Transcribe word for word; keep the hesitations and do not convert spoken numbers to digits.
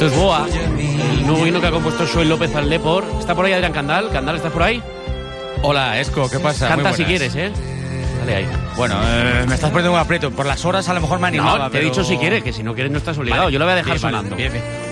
Esto es Boa, el nuevo himno que ha compuesto Xoel López al Depor. ¿Está por ahí Adrián Candal? ¿Candal, estás por ahí? Hola, Esco, ¿qué pasa? Canta si quieres, ¿eh? Dale ahí. Bueno, eh, me estás poniendo un aprieto. Por las horas a lo mejor me animaba. No, te he pero... dicho si quieres, que si no quieres no estás obligado. Vale, yo lo voy a dejar bien, vale, sonando. bien, bien.